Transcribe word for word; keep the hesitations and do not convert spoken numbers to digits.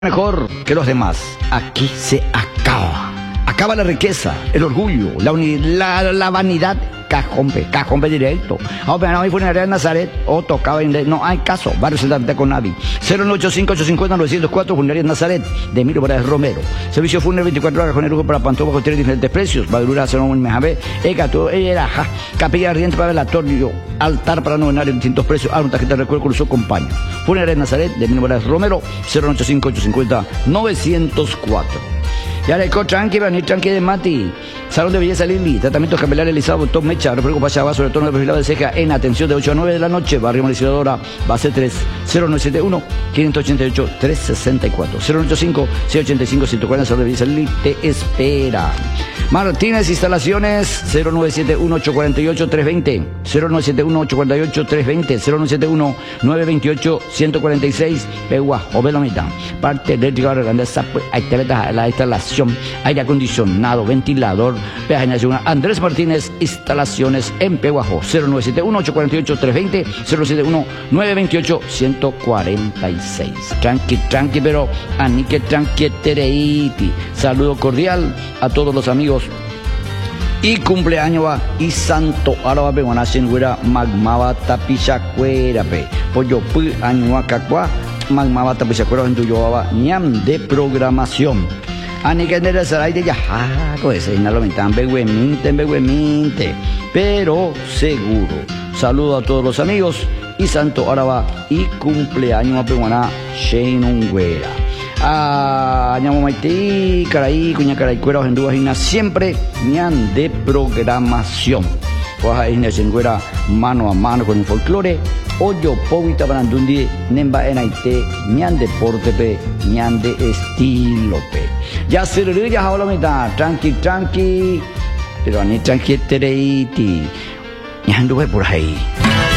Mejor que los demás. Aquí se acaba. Acaba la riqueza, el orgullo, la, uni, la, la vanidad. Cajombe, cajombe directo. Ahora, no hay funeraria en Nazaret o tocaba en... No hay caso. Barrio Santa con Navi. cero nueve ocho cinco, ocho cinco cero, nueve cero cuatro, funeraria en Nazaret, de Emilio Morales Romero. Servicio fúnebre veinticuatro horas con el lujo para Pantoja, con tres diferentes precios. Badurura, Salón, Mejabé, Egato, Eraja, Capilla Ardiente para velatorio, altar para novenario en distintos precios. Ah, una tarjeta de recuerdo con su compañero. Funeraria en Nazaret, de Emilio Morales Romero, cero nueve ocho cinco, ocho cinco cero, nueve cero cuatro. Ya le co tranqui, venir tranqui de Mati. Salón de belleza Lili, tratamientos capilares realizados, botón mecha, refresco pachaba, sobre todo en el perfilado de ceja, en atención de ocho a nueve de la noche, barrio Malicedora, base tres, cero nueve siete uno, cinco ocho ocho, tres seis cuatro, cero nueve ocho cinco, seis ocho cinco, ciento cuarenta, Salón de belleza Lili, te espera. Martínez Instalaciones, cero nueve siete uno, ocho cuatro ocho, tres dos cero, cero nueve siete uno, ocho cuatro ocho, tres dos cero, cero nueve siete uno, nueve dos ocho, uno cuatro seis, Pegua, Ovelomita, parte eléctrica, grandeza, ahí te la instalación, aire acondicionado, ventilador, peaje nacional. Andrés Martínez Instalaciones en Peguajo, cero nueve siete uno, ocho cuatro ocho, tres dos cero, cero nueve siete uno, nueve dos ocho, uno cuatro seis. Tranqui, tranqui, pero anique tranqui tereiti. Saludo cordial a todos los amigos. Y cumpleaños va y santo araba pe wana sengura magmaba tapichacuera pe pollo pu añua cacua magmaba tapichacuera en tuyo va ñam de programación. Ani que de saray de ya con ese inalomentan begueminte begueminte pero seguro. Saludo a todos los amigos y santo araba y cumpleaños a pe wana shenungüera. Ah, ñamo maití, caray, cuña caray, cueros en dudas y siempre ñan de programación. Oja es ña mano a mano con el folclore. Oyo povita brandundi, nemba en aite, ñan deporte pe, ñan de estilo pe. Ya se lo ya habla mitad, tranqui, tranqui, pero ni tranqui tereiti, ñan duve por ahí.